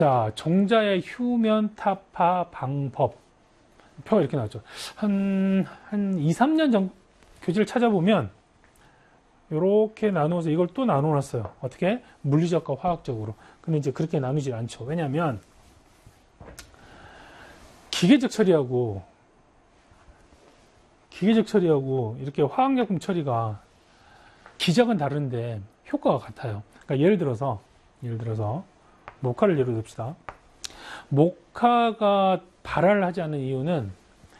자, 종자의 휴면 타파 방법. 표가 이렇게 나왔죠. 한 2, 3년 전 교재를 찾아보면 이렇게 나누어서 이걸 또 나눠놨어요. 어떻게? 물리적과 화학적으로. 근데 이제 그렇게 나누질 않죠. 왜냐하면 기계적 처리하고 이렇게 화학약품 처리가 기작은 다른데 효과가 같아요. 그러니까 예를 들어서 목화를 예로 듭시다. 목화가 발화를 하지 않는 이유는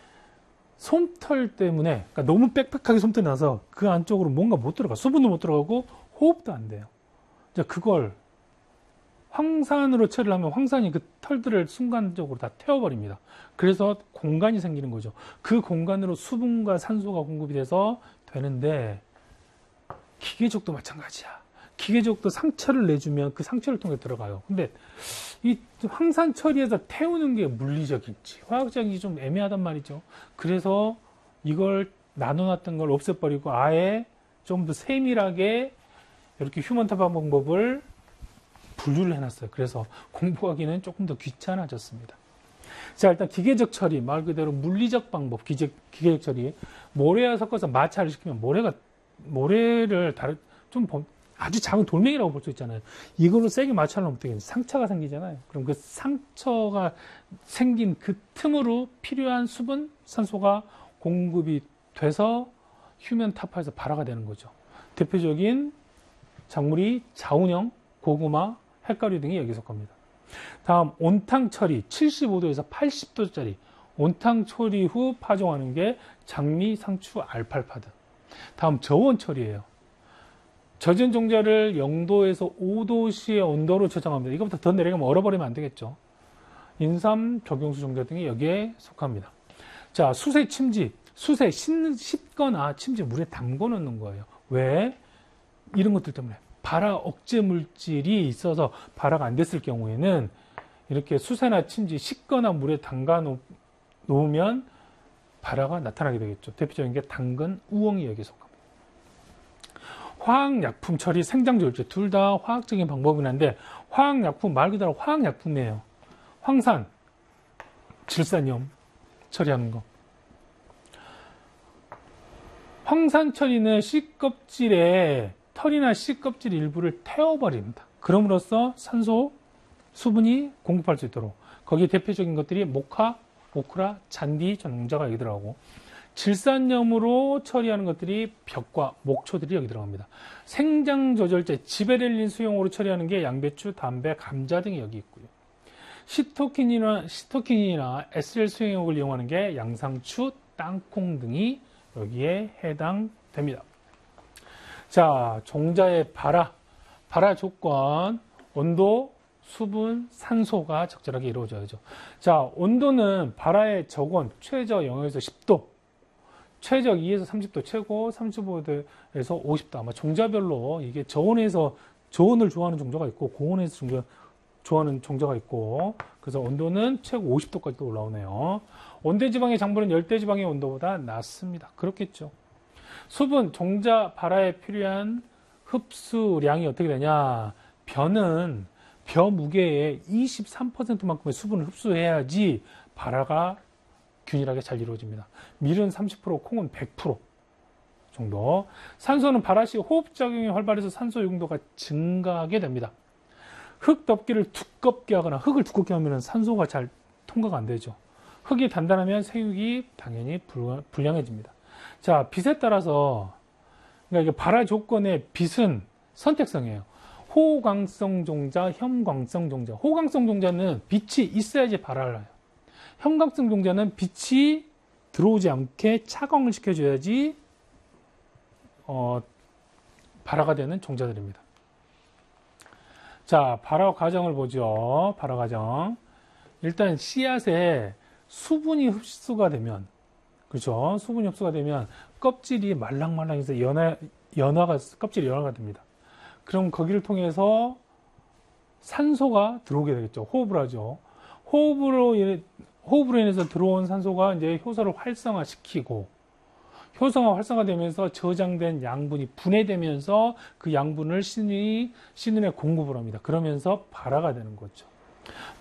솜털 때문에, 그러니까 너무 빽빽하게 솜털이 나서 그 안쪽으로 뭔가 못 들어가. 수분도 못 들어가고 호흡도 안 돼요. 이제 그걸 황산으로 처리를 하면 황산이 그 털들을 순간적으로 다 태워버립니다. 그래서 공간이 생기는 거죠. 그 공간으로 수분과 산소가 공급이 돼서 되는데, 기계적도 마찬가지야. 기계적도 상처를 내주면 그 상처를 통해 들어가요. 근데 이 황산 처리에서 태우는 게 물리적인지 화학적인지 좀 애매하단 말이죠. 그래서 이걸 나눠놨던 걸 없애버리고 아예 좀 더 세밀하게 이렇게 휴먼 타파 방법을 분류를 해놨어요. 그래서 공부하기는 조금 더 귀찮아졌습니다. 자, 일단 기계적 처리, 말 그대로 물리적 방법, 기계적 처리. 모래와 섞어서 마찰을 시키면 모래를 좀 아주 작은 돌멩이라고 볼 수 있잖아요. 이걸로 세게 마찰하면 어떻게 상처가 생기잖아요. 그럼 그 상처가 생긴 그 틈으로 필요한 수분, 산소가 공급이 돼서 휴면 타파에서 발화가 되는 거죠. 대표적인 작물이 자운형, 고구마, 햇가류 등이 여기에 속합니다. 다음 온탕 처리, 75도에서 80도짜리 온탕 처리 후 파종하는 게 장미, 상추, 알팔파 등. 다음 저온 처리예요. 젖은 종자를 0도에서 5도씨의 온도로 저장합니다. 이거보다 더 내려가면 얼어버리면 안 되겠죠. 인삼, 적용수 종자 등이 여기에 속합니다. 자, 수세 침지. 수세, 씻거나 침지 물에 담궈 놓는 거예요. 왜? 이런 것들 때문에. 발화 억제 물질이 있어서 발화가 안 됐을 경우에는 이렇게 수세나 침지, 씻거나 물에 담가 놓으면 발화가 나타나게 되겠죠. 대표적인 게 당근, 우엉이 여기에 속합니다. 화학약품 처리, 생장조일제 둘 다 화학적인 방법이긴 한데 화학약품 말 그대로 화학약품이에요. 황산, 질산염 처리하는 거. 황산 처리는 씨껍질에 털이나 씨껍질 일부를 태워버립니다. 그럼으로써 산소, 수분이 공급할 수 있도록. 거기에 대표적인 것들이 목화, 오크라, 잔디, 종자가 여기 들어가고 질산염으로 처리하는 것들이 벽과 목초들이 여기 들어갑니다. 생장조절제, 지베렐린 수용으로 처리하는 게 양배추, 담배, 감자 등이 여기 있고요. 시토킨이나 SL 수용액을 이용하는 게 양상추, 땅콩 등이 여기에 해당됩니다. 자, 종자의 발화 조건, 온도, 수분, 산소가 적절하게 이루어져야죠. 자, 온도는 발화의 저온, 최저 0에서 10도, 최적 2에서 30도, 최고 35도에서 50도. 아마 종자별로 이게 저온을 좋아하는 종자가 있고, 고온에서 좋아하는 종자가 있고, 그래서 온도는 최고 50도까지도 올라오네요. 온대지방의 장분은 열대지방의 온도보다 낮습니다. 그렇겠죠. 수분, 종자 발화에 필요한 흡수량이 어떻게 되냐. 벼는 벼 무게의 23%만큼의 수분을 흡수해야지 발화가 균일하게 잘 이루어집니다. 밀은 30%, 콩은 100% 정도. 산소는 발화 시 호흡작용이 활발해서 산소 용도가 증가하게 됩니다. 흙 덮기를 두껍게 하거나 흙을 두껍게 하면 산소가 잘 통과가 안 되죠. 흙이 단단하면 생육이 당연히 불량해집니다. 자, 빛에 따라서 그러니까 발화 조건의 빛은 선택성이에요. 호광성 종자, 혐광성 종자. 호광성 종자는 빛이 있어야지 발화를 해요. 혐광성 종자는 빛이 들어오지 않게 차광을 시켜줘야지 발화가 되는 종자들입니다. 자, 발화 과정을 보죠. 발화 과정. 일단 씨앗에 수분이 흡수가 되면, 그렇죠? 수분이 흡수가 되면 껍질이 말랑말랑해서 껍질이 연화가 됩니다. 그럼 거기를 통해서 산소가 들어오게 되겠죠. 호흡을 하죠. 호흡으로 인해서 들어온 산소가 이제 효소를 활성화시키고, 효소가 활성화되면서 저장된 양분이 분해되면서 그 양분을 신은에 공급을 합니다. 그러면서 발화가 되는 거죠.